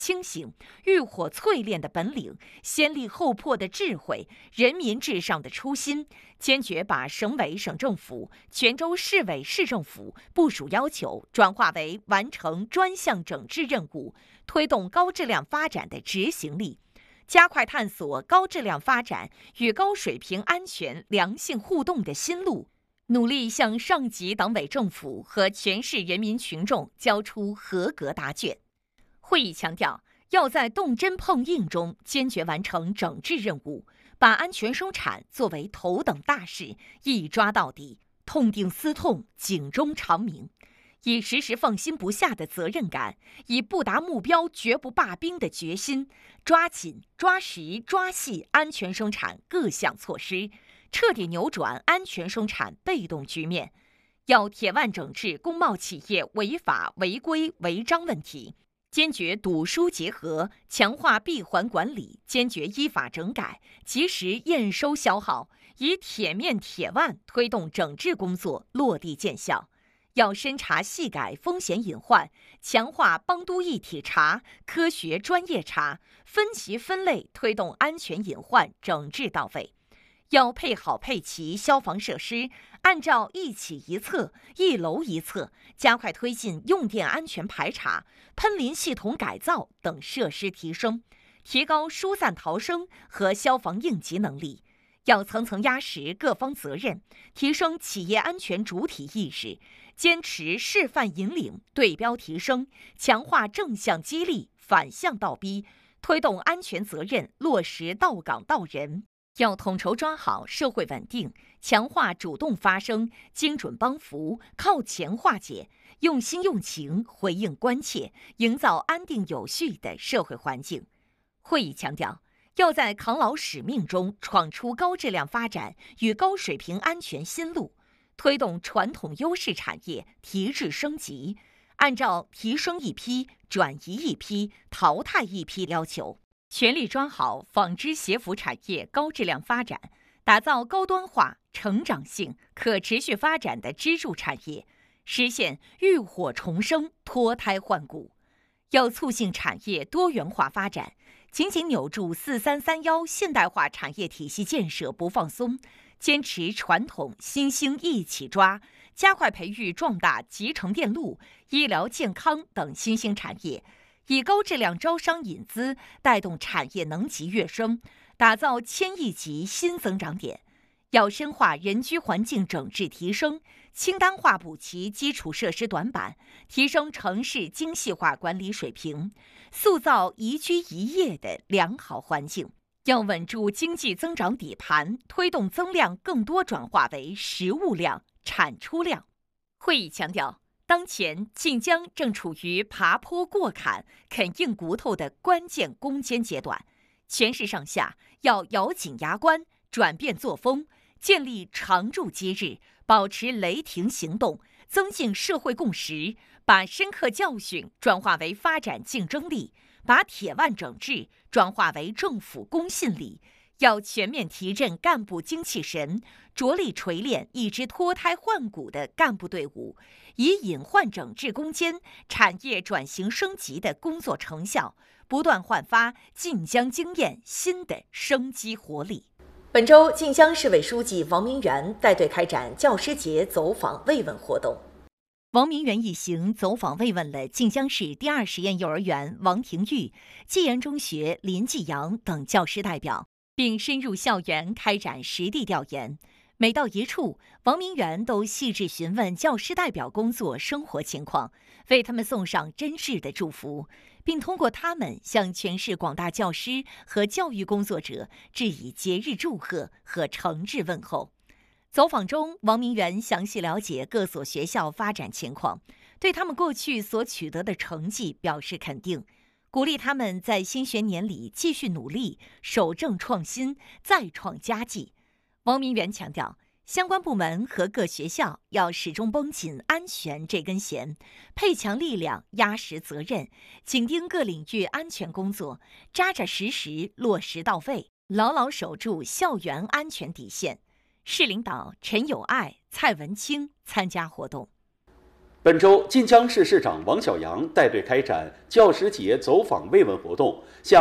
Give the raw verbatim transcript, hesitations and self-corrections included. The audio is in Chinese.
清醒、浴火淬炼的本领，先立后破的智慧，人民至上的初心，坚决把省委省政府、泉州市委市政府部署要求转化为完成专项整治任务、推动高质量发展的执行力，加快探索高质量发展与高水平安全良性互动的新路，努力向上级党委政府和全市人民群众交出合格答卷。会议强调，要在动真碰硬中坚决完成整治任务，把安全生产作为头等大事，一抓到底，痛定思痛，警钟长鸣，以时时放心不下的责任感，以不达目标绝不罢兵的决心，抓紧、抓实、抓细安全生产各项措施，彻底扭转安全生产被动局面。要铁腕整治工贸企业违法违规违章问题，坚决堵疏结合，强化闭环管理，坚决依法整改，及时验收消耗，以铁面铁腕推动整治工作落地见效。要深查细改风险隐患，强化帮督一体查、科学专业查，分级分类推动安全隐患整治到位。要配好配齐消防设施，按照一起一策、一楼一策，加快推进用电安全排查、喷淋系统改造等设施提升，提高疏散逃生和消防应急能力。要层层压实各方责任，提升企业安全主体意识，坚持示范引领、对标提升，强化正向激励、反向倒逼，推动安全责任落实到岗到人。要统筹抓好社会稳定，强化主动发声、精准帮扶、靠前化解，用心用情回应关切，营造安定有序的社会环境。会议强调，要在扛牢使命中闯出高质量发展与高水平安全新路，推动传统优势产业提质升级，按照提升一批、转移一批、淘汰一批要求，全力抓好纺织鞋服产业高质量发展，打造高端化、成长性、可持续发展的支柱产业，实现浴火重生、脱胎换骨。要促进产业多元化发展，紧紧扭住“四三三幺”现代化产业体系建设不放松，坚持传统新兴一起抓，加快培育壮大集成电路、医疗健康等新兴产业，以高质量招商引资带动产业能级跃升，打造千亿级新增长点。要深化人居环境整治提升，清单化补齐基础设施短板，提升城市精细化管理水平，塑造宜居宜业的良好环境。要稳住经济增长底盘，推动增量更多转化为实物量、产出量。会议强调，当前晋江正处于爬坡过坎、啃硬骨头的关键攻坚阶段，全市上下要咬紧牙关，转变作风，建立常驻机制，保持雷霆行动，增进社会共识，把深刻教训转化为发展竞争力，把铁腕整治转化为政府公信力。要全面提振干部精气神，着力锤炼一支脱胎换骨的干部队伍，以隐患整治攻坚、产业转型升级的工作成效，不断焕发晋江经验新的生机活力。本周，晋江市委书记王明元带队开展教师节走访慰问活动。王明元一行走访慰问了晋江市第二实验幼儿园王廷玉、济源中学林继阳等教师代表，并深入校园开展实地调研。每到一处，王明元都细致询问教师代表工作生活情况，为他们送上真挚的祝福，并通过他们向全市广大教师和教育工作者致以节日祝贺和诚挚问候。走访中，王明元详细了解各所学校发展情况，对他们过去所取得的成绩表示肯定，鼓励他们在新学年里继续努力，守正创新，再创佳绩。王明元强调，相关部门和各学校要始终绷紧安全这根弦，配强力量，压实责任，紧盯各领域安全工作，扎扎实实落实到位，牢牢守住校园安全底线。市领导陈友爱、蔡文清参加活动。 本周，晋江市市长王小杨带队开展教师节走访慰问活动，向